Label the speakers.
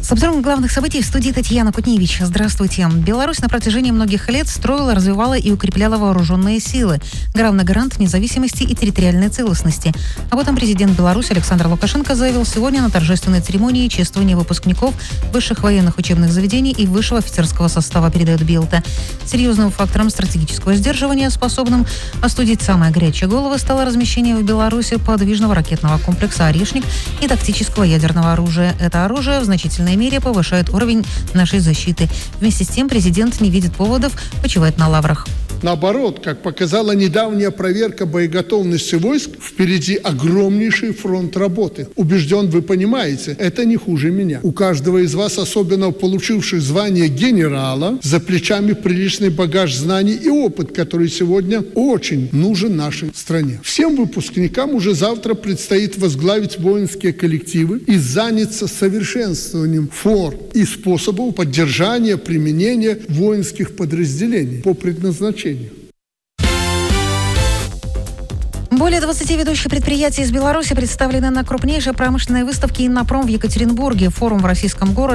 Speaker 1: С обзором главных событий в студии Татьяна Кутневич. Здравствуйте. Беларусь на протяжении многих лет строила, развивала и укрепляла вооруженные силы. Главный гарант независимости и территориальной целостности. Об этом президент Беларуси Александр Лукашенко заявил сегодня на торжественной церемонии чествования выпускников высших военных учебных заведений и высшего офицерского состава, передает Белта. Серьезным фактором стратегического сдерживания, способным остудить самые горячие головы, стало размещение в Беларуси подвижного ракетного комплекса «Орешник» и тактического ядерного оружия. Это оружие в значительной мере повышает уровень нашей защиты. Вместе с тем президент не видит поводов почивать на лаврах.
Speaker 2: Наоборот, как показала недавняя проверка боеготовности войск, впереди огромнейший фронт работы. Убежден, вы понимаете, это не хуже меня. У каждого из вас, особенно получивших звание генерала, за плечами приличный багаж знаний и опыт, который сегодня очень нужен нашей стране. Всем выпускникам уже завтра предстоит возглавить воинские коллективы и заняться совершенствованием форм и способов поддержания, применения воинских подразделений по предназначению.
Speaker 1: Более 20 ведущих предприятий из Беларуси представлены на крупнейшей промышленной выставке «Иннопром» в Екатеринбурге. Форум в российском городе